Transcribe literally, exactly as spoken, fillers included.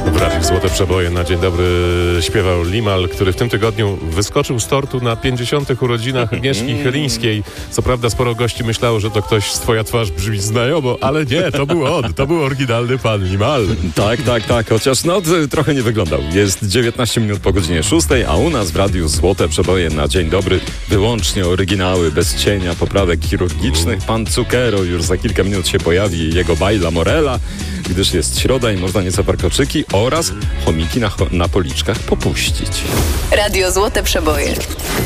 W Radiu Złote Przeboje na dzień dobry śpiewał Limal, który w tym tygodniu wyskoczył z tortu na pięćdziesiątych urodzinach Agnieszki Chylińskiej. Co prawda sporo gości myślało, że to ktoś z Twoja twarz brzmi znajomo, ale nie, to był on, to był oryginalny pan Limal. Tak, tak, tak, chociaż no trochę nie wyglądał. Jest dziewiętnaście minut po godzinie szóstej, a u nas w Radiu Złote Przeboje na dzień dobry wyłącznie oryginały, bez cienia, poprawek chirurgicznych. Pan Cukero już za kilka minut się pojawi, jego Bajla Morela, gdyż jest środa i można nieco warkoczyki oraz chomiki na, na policzkach popuścić. Radio Złote Przeboje.